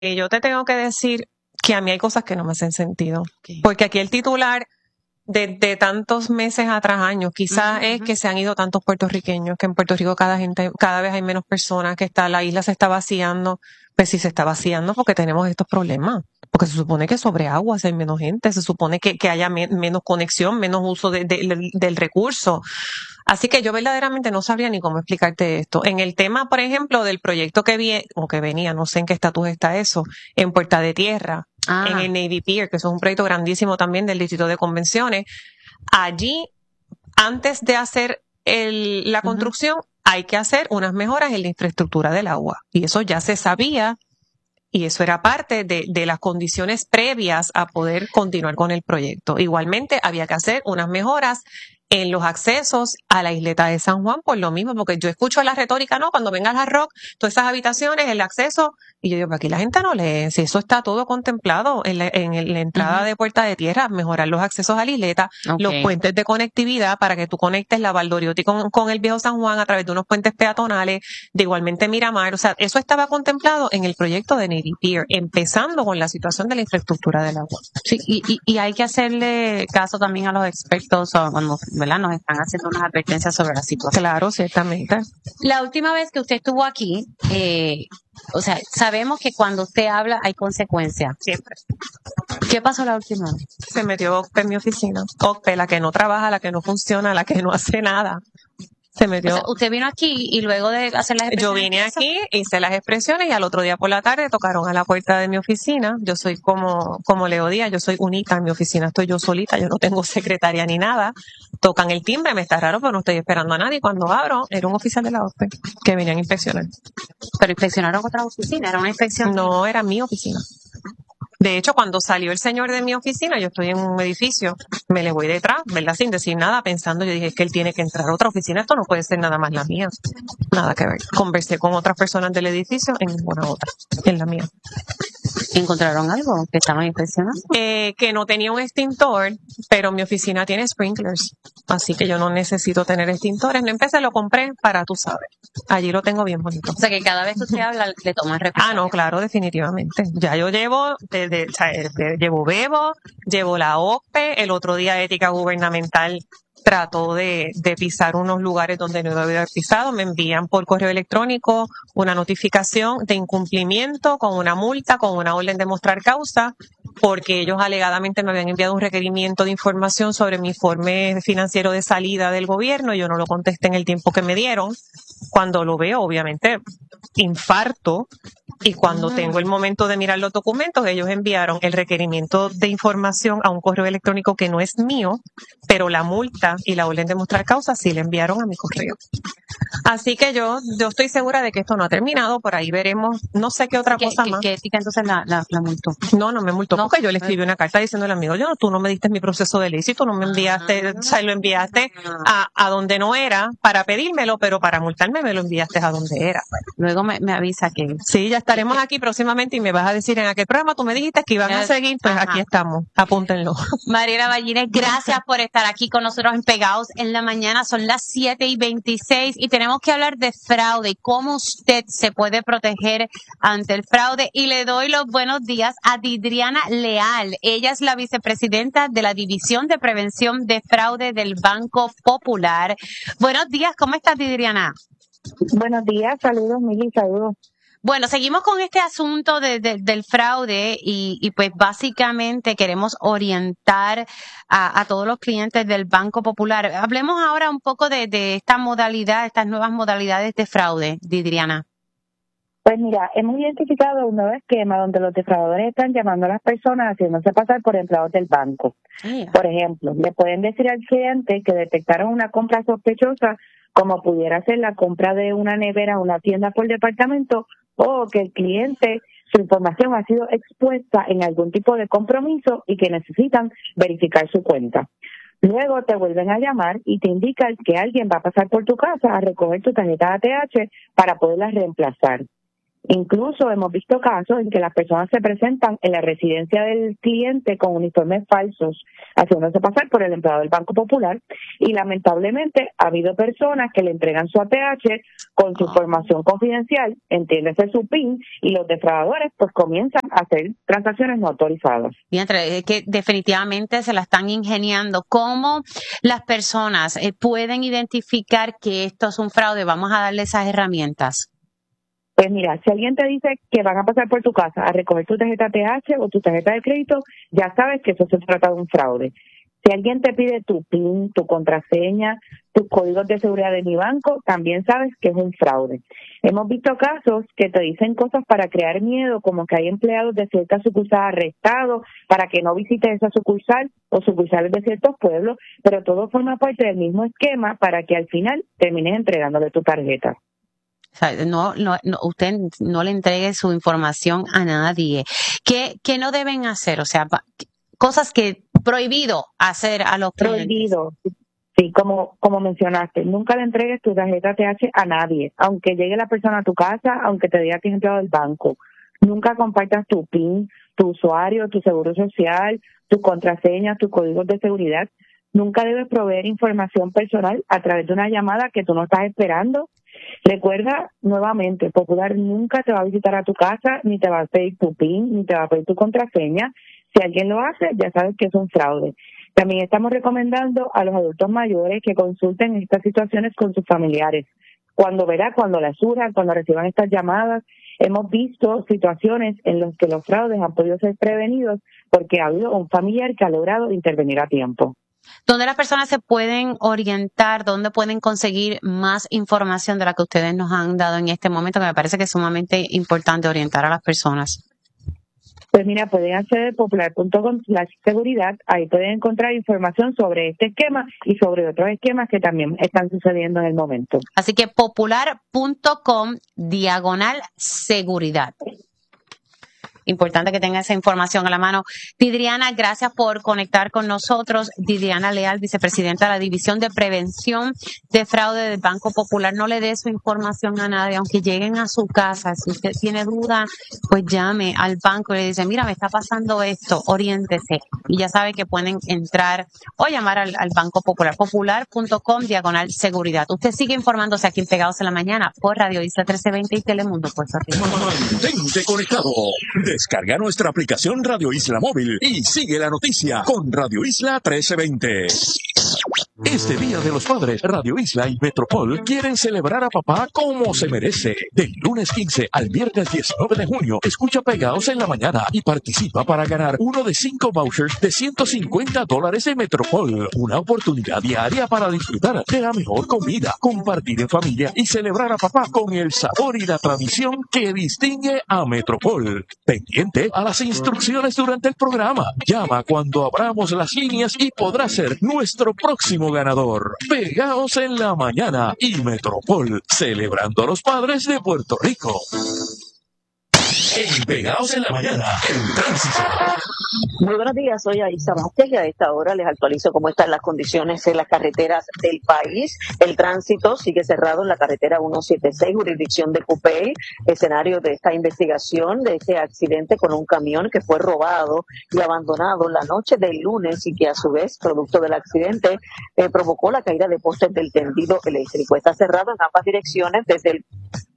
yo te tengo que decir que a mí hay cosas que no me hacen sentido. Okay. Porque aquí el titular de tantos meses atrás, años, quizás es que se han ido tantos puertorriqueños, que en Puerto Rico cada vez hay menos personas, que la isla se está vaciando. Pues sí se está vaciando porque tenemos estos problemas. Porque se supone que sobre agua hay menos gente, se supone que haya menos conexión, menos uso del recurso. Así que yo verdaderamente no sabría ni cómo explicarte esto. En el tema, por ejemplo, del proyecto que venía, no sé en qué estatus está eso, en Puerta de Tierra, en el Navy Pier, que eso es un proyecto grandísimo también del Distrito de Convenciones. Allí, antes de hacer la construcción, hay que hacer unas mejoras en la infraestructura del agua. Y eso ya se sabía. Y eso era parte de las condiciones previas a poder continuar con el proyecto. Igualmente, había que hacer unas mejoras en los accesos a la isleta de San Juan por lo mismo, porque yo escucho la retórica, ¿no? Cuando vengas a Rock, todas esas habitaciones, el acceso, y yo digo, pero aquí la gente no lee, si eso está todo contemplado en la entrada de Puerta de Tierra, mejorar los accesos a la isleta, los puentes de conectividad para que tú conectes la Valdoriotti con el viejo San Juan a través de unos puentes peatonales, de igualmente Miramar, o sea, eso estaba contemplado en el proyecto de Navy Pier, empezando con la situación de la infraestructura del agua. Sí, y hay que hacerle caso también a los expertos cuando, ¿verdad?, nos están haciendo unas advertencias sobre la situación. Claro, ciertamente. La última vez que usted estuvo aquí, o sea, sabemos que cuando usted habla hay consecuencias. Siempre. ¿Qué pasó la última vez? Se metió Ocpe en mi oficina. Ocpe, la que no trabaja, la que no funciona, la que no hace nada. Se metió. O sea, usted vino aquí y luego de hacer las expresiones. Yo vine aquí, hice las expresiones y al otro día por la tarde tocaron a la puerta de mi oficina. Yo soy como Leo Díaz, yo soy única en mi oficina, estoy yo solita, yo no tengo secretaria ni nada. Tocan el timbre, me está raro, pero no estoy esperando a nadie. Cuando abro, era un oficial de la OSPE que venían a inspeccionar. ¿Pero inspeccionaron otra oficina? ¿Era una inspección? No, era mi oficina. De hecho, cuando salió el señor de mi oficina, yo estoy en un edificio, me le voy detrás, ¿verdad? Sin decir nada, pensando, yo dije, es que él tiene que entrar a otra oficina, esto no puede ser nada más la mía. Nada que ver. Conversé con otras personas del edificio, en ninguna otra, en la mía. ¿Encontraron algo que estaban inspeccionando? Que no tenía un extintor, pero mi oficina tiene sprinklers, así que yo no necesito tener extintores. No empecé, lo compré para, tú sabes, allí lo tengo bien bonito. O sea, que cada vez que usted habla, le toman represalia. No, claro, definitivamente. Ya yo llevo, llevo Bebo, llevo la OPE, el otro día Ética Gubernamental trató de pisar unos lugares donde no debía haber pisado, me envían por correo electrónico una notificación de incumplimiento con una multa, con una orden de mostrar causa, porque ellos alegadamente me habían enviado un requerimiento de información sobre mi informe financiero de salida del gobierno, yo no lo contesté en el tiempo que me dieron. Cuando lo veo, obviamente, infarto, y cuando tengo el momento de mirar los documentos, ellos enviaron el requerimiento de información a un correo electrónico que no es mío, pero la multa y la orden de mostrar causa sí le enviaron a mi correo. Así que yo estoy segura de que esto no ha terminado, por ahí veremos, no sé qué otra cosa más. ¿Qué ética entonces la multó? No me multó, no, porque yo le escribí una carta diciéndole, amigo, tú no me diste mi proceso de ley, si tú no me enviaste, o sea, lo enviaste a donde no era para pedírmelo, pero para multarme me lo enviaste a donde era. Luego me avisa que... Sí, ya estaremos aquí próximamente y me vas a decir en aquel programa, tú me dijiste que iban a seguir, pues aquí estamos, apúntenlo. Mariela Ballines, gracias por estar aquí con nosotros en Pegados en la Mañana, son las 7:26 y tenemos que hablar de fraude y cómo usted se puede proteger ante el fraude, y le doy los buenos días a Didriana Leal. Ella es la vicepresidenta de la División de Prevención de Fraude del Banco Popular. Buenos días, ¿cómo estás, Didriana? Buenos días, saludos, Mili, saludos. Bueno, seguimos con este asunto del fraude y pues básicamente queremos orientar a todos los clientes del Banco Popular. Hablemos ahora un poco de esta modalidad, estas nuevas modalidades de fraude, Didriana. Pues mira, hemos identificado un nuevo esquema donde los defraudadores están llamando a las personas haciéndose pasar por empleados del banco. Por ejemplo, le pueden decir al cliente que detectaron una compra sospechosa, como pudiera ser la compra de una nevera o una tienda por departamento, o que el cliente, su información ha sido expuesta en algún tipo de compromiso y que necesitan verificar su cuenta. Luego te vuelven a llamar y te indican que alguien va a pasar por tu casa a recoger tu tarjeta ATH para poderla reemplazar. Incluso hemos visto casos en que las personas se presentan en la residencia del cliente con uniformes falsos, haciéndose pasar por el empleado del Banco Popular, y lamentablemente ha habido personas que le entregan su ATH con su información confidencial, entiéndese su PIN, y los defraudadores pues comienzan a hacer transacciones no autorizadas. Y es que definitivamente se la están ingeniando. ¿Cómo las personas pueden identificar que esto es un fraude? Vamos a darle esas herramientas. Pues mira, si alguien te dice que van a pasar por tu casa a recoger tu tarjeta TH o tu tarjeta de crédito, ya sabes que eso se trata de un fraude. Si alguien te pide tu PIN, tu contraseña, tus códigos de seguridad de mi banco, también sabes que es un fraude. Hemos visto casos que te dicen cosas para crear miedo, como que hay empleados de cierta sucursal arrestados para que no visites esa sucursal o sucursales de ciertos pueblos, pero todo forma parte del mismo esquema para que al final termines entregándole tu tarjeta. O sea, usted no le entregue su información a nadie. ¿Qué no deben hacer? O sea, cosas que prohibido hacer a los clientes. Prohibido. Sí, como mencionaste, nunca le entregues tu tarjeta TH a nadie, aunque llegue la persona a tu casa, aunque te diga que es empleado del banco. Nunca compartas tu PIN, tu usuario, tu seguro social, tus contraseñas, tus códigos de seguridad. Nunca debes proveer información personal a través de una llamada que tú no estás esperando. Recuerda, nuevamente, Popular nunca te va a visitar a tu casa, ni te va a pedir tu PIN, ni te va a pedir tu contraseña. Si alguien lo hace, ya sabes que es un fraude. También estamos recomendando a los adultos mayores que consulten estas situaciones con sus familiares. Cuando les surjan, cuando reciban estas llamadas, hemos visto situaciones en las que los fraudes han podido ser prevenidos porque ha habido un familiar que ha logrado intervenir a tiempo. ¿Dónde las personas se pueden orientar? ¿Dónde pueden conseguir más información de la que ustedes nos han dado en este momento? Que me parece que es sumamente importante orientar a las personas. Pues mira, pueden acceder a popular.com/seguridad. Ahí pueden encontrar información sobre este esquema y sobre otros esquemas que también están sucediendo en el momento. Así que popular.com/seguridad. Importante que tenga esa información a la mano. Didriana, gracias por conectar con nosotros. Didriana Leal, vicepresidenta de la División de Prevención de Fraude del Banco Popular. No le dé su información a nadie, aunque lleguen a su casa. Si usted tiene duda, pues llame al banco y le dice, mira, me está pasando esto, oriéntese. Y ya sabe que pueden entrar o llamar al Banco Popular. Popular.com/seguridad. Usted sigue informándose aquí en Pegados en la Mañana por Radio Isla 1320 y Telemundo Puerto Rico. Mantente conectado. Descarga nuestra aplicación Radio Isla Móvil y sigue la noticia con Radio Isla 1320. Este Día de los Padres, Radio Isla y Metropol quieren celebrar a papá como se merece. Del lunes 15 al viernes 19 de junio, escucha Pegados en la Mañana y participa para ganar uno de 5 vouchers de $150 de Metropol. Una oportunidad diaria para disfrutar de la mejor comida, compartir en familia y celebrar a papá con el sabor y la tradición que distingue a Metropol. Pendiente a las instrucciones durante el programa. Llama cuando abramos las líneas y podrás ser nuestro próximo ganador. Pegados en la Mañana y Metropol, celebrando a los padres de Puerto Rico. En Pegados en la Mañana, el tránsito. Muy buenos días, soy Aisa Vázquez y a esta hora les actualizo cómo están las condiciones en las carreteras del país. El tránsito sigue cerrado en la carretera 176, jurisdicción de Cupey, escenario de esta investigación de este accidente con un camión que fue robado y abandonado la noche del lunes y que a su vez, producto del accidente, provocó la caída de postes del tendido eléctrico. Está cerrado en ambas direcciones desde el